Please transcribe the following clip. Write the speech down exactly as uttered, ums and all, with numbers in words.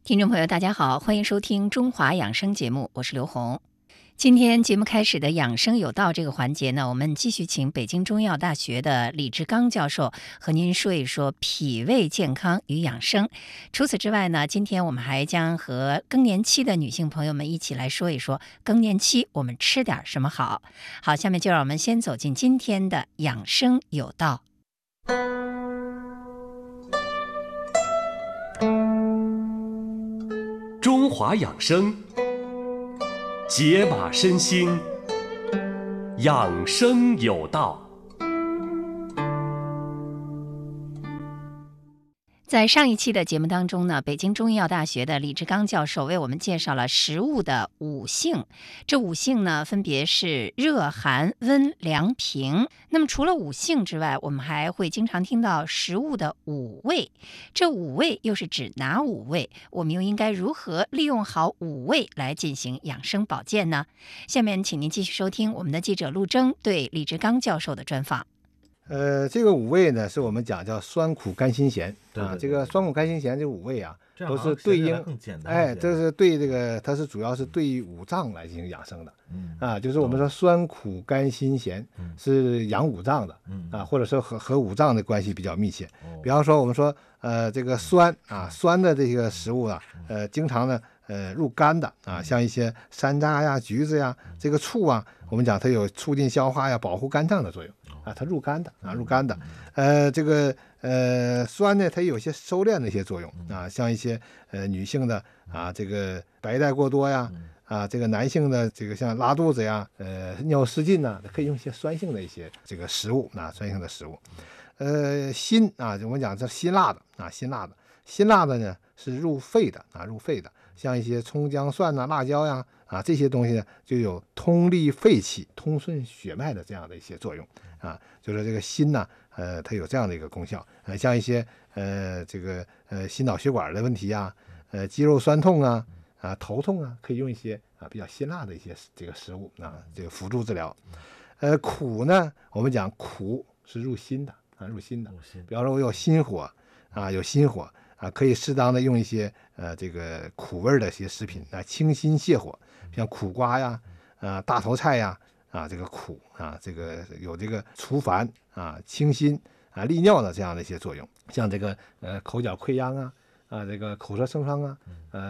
听众朋友大家好，欢迎收听中华养生节目，我是刘红。今天节目开始的养生有道这个环节呢，我们继续请北京中医药大学的李志刚教授和您说一说脾胃健康与养生。除此之外呢，今天我们还将和更年期的女性朋友们一起来说一说更年期我们吃点什么好。好，下面就让我们先走进今天的养生有道。 中华养生，解码身心，养生有道。 在上一期的节目当中呢，北京中医药大学的李志刚教授为我们介绍了食物的五性。这五性呢，分别是热、寒、温、凉、平。那么除了五性之外，我们还会经常听到食物的五味。这五味又是指哪五味？我们又应该如何利用好五味来进行养生保健呢？下面请您继续收听我们的记者陆征对李志刚教授的专访。 呃，这个五味呢，是我们讲叫酸苦甘辛咸对对对啊。这个酸苦甘辛咸这五味啊， 这样都好像写起是对应来更简单一哎， 些这是对这个，它是主要是对于五脏来进行养生的。 嗯啊，就是我们说酸苦甘辛咸嗯是养五脏的嗯啊，或者说和和五脏的关系比较密切。 哦比方说，我们说呃这个酸啊，酸的这个食物啊，呃经常呢呃入肝的啊，像一些山楂呀、橘子呀，这个醋啊，我们讲它有促进消化呀、保护肝脏的作用啊，它入肝的啊，入肝的。呃，这个呃酸呢，它有些收敛的一些作用啊，像一些呃女性的啊这个白带过多呀。啊，这个男性的这个像拉肚子呀，呃，尿失禁呐，可以用一些酸性的一些这个食物啊，酸性的食物。呃，辛啊，我们讲这辛辣的啊，辛辣的，辛辣的呢是入肺的啊，入肺的，像一些葱姜蒜呐、辣椒呀啊这些东西呢，就有通利肺气、通顺血脉的这样的一些作用啊，就是这个辛呐，呃，它有这样的一个功效。呃，像一些呃这个呃心脑血管的问题呀，呃肌肉酸痛啊。啊，头痛啊，可以用一些啊比较辛辣的一些这个食物啊，这个辅助治疗。呃，苦呢，我们讲苦是入心的啊，入心的。比方说，我有心火啊，有心火啊，可以适当的用一些呃这个苦味的一些食品啊，清心泻火，像苦瓜呀，啊大头菜呀，啊这个苦啊，这个有这个除烦啊、清心啊、利尿的这样的一些作用。像这个呃口角溃疡啊，啊这个口舌生疮啊，呃。